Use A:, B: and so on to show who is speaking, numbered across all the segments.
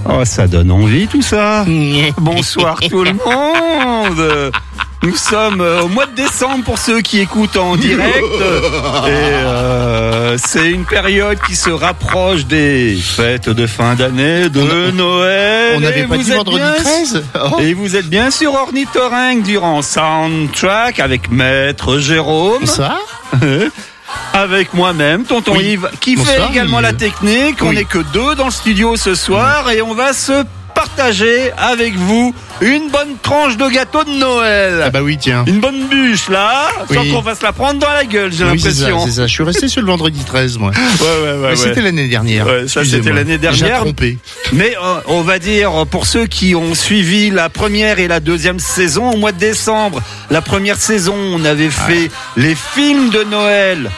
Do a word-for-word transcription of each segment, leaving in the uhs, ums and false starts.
A: Oh, ça donne envie tout ça. Bonsoir tout le monde. Nous sommes au mois de décembre pour ceux qui écoutent en direct. Et euh, c'est une période qui se rapproche des fêtes de fin d'année, de
B: on a,
A: Noël.
B: On n'avait pas dit vendredi treize
A: oh. Et vous êtes bien sur Ornithorynque durant Soundtrack avec Maître Jérôme.
B: Bonsoir.
A: Avec moi-même, tonton
B: oui.
A: Yves, qui
B: Bonsoir,
A: fait également
B: Yves.
A: la technique. Oui. On n'est que deux dans le studio ce soir oui. et on va se partager avec vous une bonne tranche de gâteau de Noël.
B: Ah bah oui, tiens.
A: Une bonne bûche là, oui. sans qu'on va se la prendre dans la gueule, j'ai
B: oui,
A: l'impression.
B: C'est ça, c'est ça. Je suis resté sur le vendredi treize, moi.
A: Ouais, ouais, ouais. ouais.
B: C'était l'année dernière.
A: Ouais, ça, c'était l'année dernière.
B: J'ai trompé.
A: Mais euh, on va dire, pour ceux qui ont suivi la première et la deuxième saison, au mois de décembre, la première saison, on avait fait ouais. les films de Noël.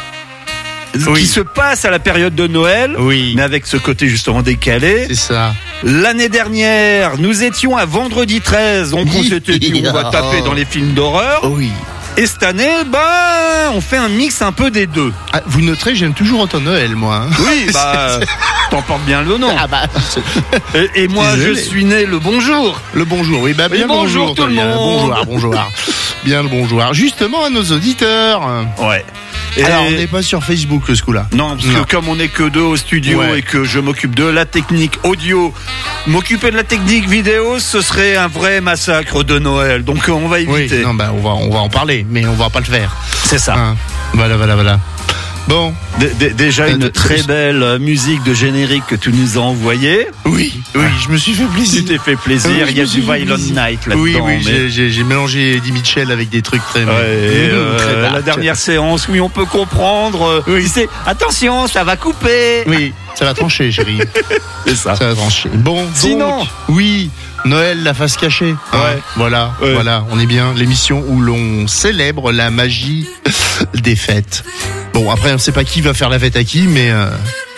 A: Oui. Qui se passe à la période de Noël,
B: oui.
A: mais avec ce côté justement décalé.
B: C'est ça.
A: L'année dernière, nous étions à vendredi treize, donc on s'était dit on va taper dans les films d'horreur.
B: Oui.
A: Et cette année, bah, on fait un mix un peu des deux.
B: Ah, vous noterez, j'aime toujours autant Noël, moi. Hein.
A: Oui, bah, t'en portes bien le nom.
B: Ah bah.
A: Et, et moi, Désolé. je suis né le bonjour.
B: Le bonjour, oui, bah bien
A: et bonjour,
B: bonjour
A: tout le monde.
B: Bonjour, bonjour. Bien le bonjour. Justement à nos auditeurs.
A: Ouais.
B: Et alors, on n'est pas sur Facebook ce coup-là.
A: Non, parce non. que comme on n'est que deux au studio ouais. et que je m'occupe de la technique audio, m'occuper de la technique vidéo, ce serait un vrai massacre de Noël. Donc on va éviter.
B: Oui, non, bah on va on va en parler, mais on va pas le faire.
A: C'est ça.
B: Hein. Voilà, voilà, voilà. Bon,
A: d- d- déjà une euh, très belle musique de générique que tu nous as envoyée.
B: Oui, oui, ah. je me suis fait plaisir.
A: Tu t'es fait plaisir. Oui, il y a du Violent Night là-dedans.
B: Oui, oui,
A: mais...
B: j'ai, j'ai, j'ai mélangé Eddie Mitchell avec des trucs très.
A: Ouais, et euh, très la dernière séance, oui, on peut comprendre. Oui. Tu sais, attention, ça va couper.
B: Oui, ça va trancher, chérie.
A: C'est ça.
B: Ça va trancher. Bon,
A: sinon,
B: donc, oui. Noël, la face cachée. Hein,
A: ouais.
B: Voilà, ouais. voilà, on est bien. L'émission où l'on célèbre la magie des fêtes. Bon, après, on ne sait pas qui va faire la fête à qui, mais euh...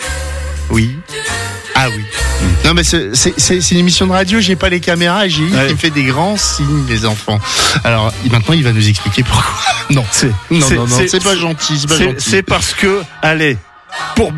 B: oui. Ah oui. Mmh. Non, mais c'est, c'est, c'est, c'est une émission de radio. J'ai pas les caméras. Et j'ai Yves ouais. qui me fait des grands signes, les enfants. Alors maintenant, il va nous expliquer pourquoi. Non,
A: c'est
B: non,
A: c'est,
B: non, non,
A: c'est,
B: c'est pas gentil. C'est pas
A: c'est,
B: gentil.
A: C'est parce que, allez, pour